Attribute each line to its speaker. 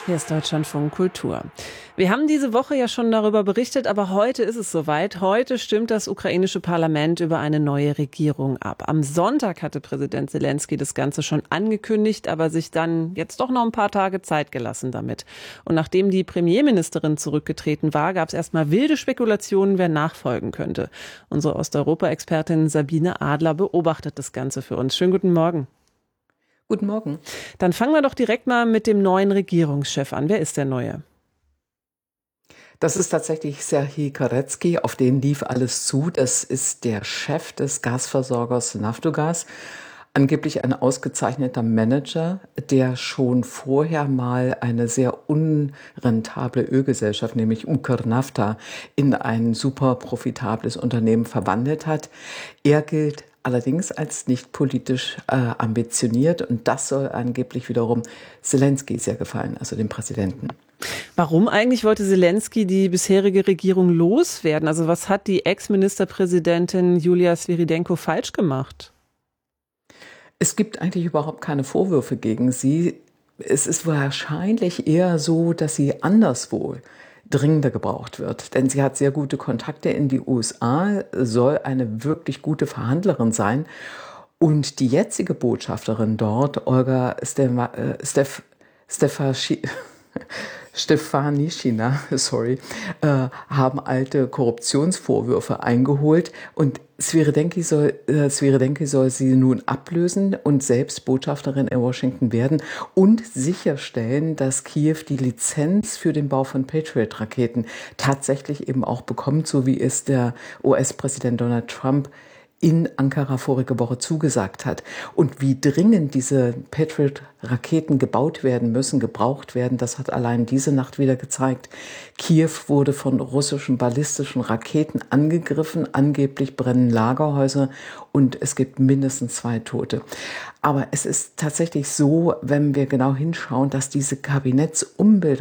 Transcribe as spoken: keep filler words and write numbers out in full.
Speaker 1: Hier ist Deutschlandfunk Kultur. Wir haben diese Woche ja schon darüber berichtet, aber heute ist es soweit. Heute stimmt das ukrainische Parlament über eine neue Regierung ab. Am Sonntag hatte Präsident Selenskyj das Ganze schon angekündigt, aber sich dann jetzt doch noch ein paar Tage Zeit gelassen damit. Und nachdem die Premierministerin zurückgetreten war, gab es erstmal wilde Spekulationen, wer nachfolgen könnte. Unsere Osteuropa-Expertin Sabine Adler beobachtet das Ganze für uns. Schönen guten Morgen.
Speaker 2: Guten Morgen.
Speaker 1: Dann fangen wir doch direkt mal mit dem neuen Regierungschef an. Wer ist der Neue?
Speaker 2: Das ist tatsächlich Serhij Karetski, auf den lief alles zu. Das ist der Chef des Gasversorgers Naftogaz. Angeblich ein ausgezeichneter Manager, der schon vorher mal eine sehr unrentable Ölgesellschaft, nämlich Ukrnafta, in ein super profitables Unternehmen verwandelt hat. Er gilt allerdings als nicht politisch äh, ambitioniert und das soll angeblich wiederum Selenskyj sehr gefallen, also dem Präsidenten.
Speaker 1: Warum eigentlich wollte Selenskyj die bisherige Regierung loswerden? Also was hat die Ex-Ministerpräsidentin Julia Sviridenko falsch gemacht?
Speaker 2: Es gibt eigentlich überhaupt keine Vorwürfe gegen sie. Es ist wahrscheinlich eher so, dass sie anderswo dringender gebraucht wird. Denn sie hat sehr gute Kontakte in die U S A, soll eine wirklich gute Verhandlerin sein. Und die jetzige Botschafterin dort, Olga Stef, Stef, Stefaschi, Stefanischina, sorry, äh, haben alte Korruptionsvorwürfe eingeholt und Sviridenko soll, äh, Sviridenko soll sie nun ablösen und selbst Botschafterin in Washington werden und sicherstellen, dass Kiew die Lizenz für den Bau von Patriot-Raketen tatsächlich eben auch bekommt, so wie es der U S-Präsident Donald Trump in Ankara vorige Woche zugesagt hat. Und wie dringend diese Patriot-Raketen gebaut werden müssen, gebraucht werden, das hat allein diese Nacht wieder gezeigt. Kiew wurde von russischen ballistischen Raketen angegriffen. Angeblich brennen Lagerhäuser und es gibt mindestens zwei Tote. Aber es ist tatsächlich so, wenn wir genau hinschauen, dass diese Kabinettsumbildung